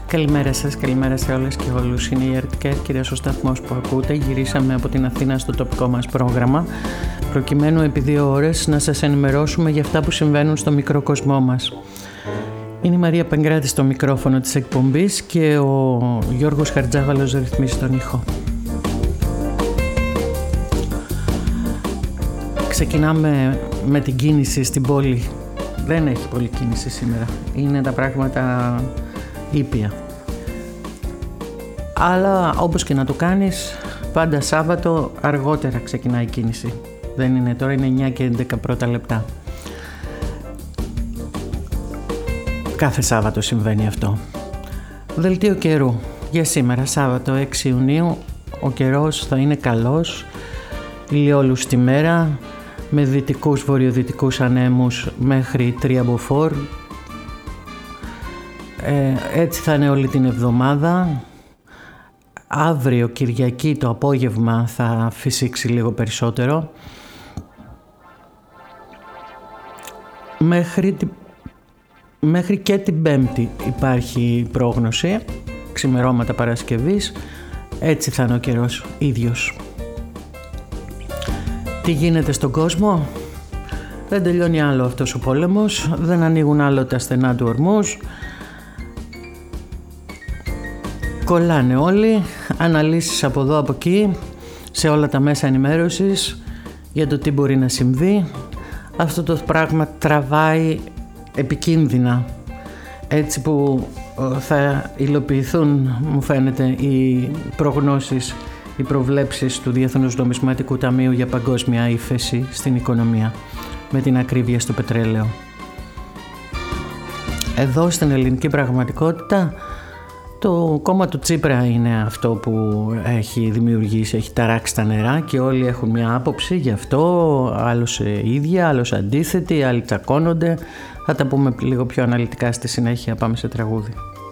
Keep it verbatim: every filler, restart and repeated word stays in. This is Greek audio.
Καλημέρα σας, καλημέρα σε όλες και όλους. Είναι η Earth Care, κυρίως ο σταθμός που ακούτε. Γυρίσαμε από την Αθήνα στο τοπικό μας πρόγραμμα, προκειμένου επί δύο ώρες να σας ενημερώσουμε για αυτά που συμβαίνουν στο μικρό κοσμό μας. Είναι η Μαρία Παγκράτη στο μικρόφωνο της εκπομπής και ο Γιώργος Χαρτζάβαλος ρυθμίζει τον ήχο. Ξεκινάμε με την κίνηση στην πόλη. Δεν έχει πολύ κίνηση σήμερα. Είναι τα πράγματα ήπια. Αλλά όπως και να το κάνεις, πάντα Σάββατο αργότερα ξεκινάει η κίνηση. Δεν είναι τώρα, είναι εννιά και έντεκα πρώτα λεπτά. Κάθε Σάββατο συμβαίνει αυτό. Δελτίο καιρού. Για σήμερα, Σάββατο έξι Ιουνίου, ο καιρός θα είναι καλός, ηλιόλους τη μέρα, με δυτικούς βορειοδυτικούς ανέμους μέχρι τρία μποφόρ. Ε, έτσι θα είναι όλη την εβδομάδα. Αύριο Κυριακή το απόγευμα θα φυσήξει λίγο περισσότερο. Μέχρι, μέχρι και την Πέμπτη υπάρχει πρόγνωση, ξημερώματα Παρασκευής. Έτσι θα είναι ο καιρός ίδιος. Τι γίνεται στον κόσμο? Δεν τελειώνει άλλο αυτός ο πόλεμος, δεν ανοίγουν άλλο τα στενά του ορμούς. Κολλάνε όλοι, αναλύσεις από εδώ από εκεί, σε όλα τα μέσα ενημέρωσης για το τι μπορεί να συμβεί. Αυτό το πράγμα τραβάει επικίνδυνα, έτσι που θα υλοποιηθούν, μου φαίνεται, οι προγνώσεις, οι προβλέψεις του Διεθνούς Νομισματικού Ταμείου για παγκόσμια ύφεση στην οικονομία, με την ακρίβεια στο πετρέλαιο. Εδώ στην ελληνική πραγματικότητα, το κόμμα του Τσίπρα είναι αυτό που έχει δημιουργήσει, έχει ταράξει τα νερά και όλοι έχουν μια άποψη γι' αυτό, άλλος ίδια, άλλος αντίθετη, άλλοι τσακώνονται. Θα τα πούμε λίγο πιο αναλυτικά στη συνέχεια, πάμε σε τραγούδι.